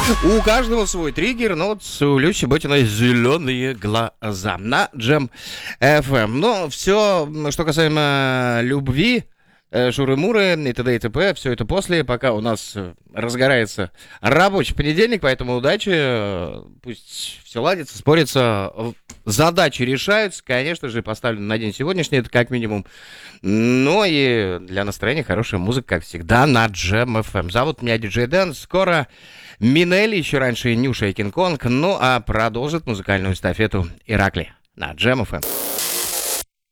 У каждого свой триггер, но вот у Люси Ботиной зеленые глаза на Джем FM. Но все, что касаемо любви, шуры-муры и т.д. и т.п., все это после, пока у нас разгорается рабочий понедельник, поэтому удачи, пусть все ладится, спорится, задачи решаются, конечно же, поставлены на день сегодняшний, это как минимум, но и для настроения хорошая музыка, как всегда, на Джем FM. Зовут меня Диджей Дэн, скоро Минелли, еще раньше Нюша и Кинг-Конг, ну а продолжит музыкальную эстафету Иракли на Джем FM.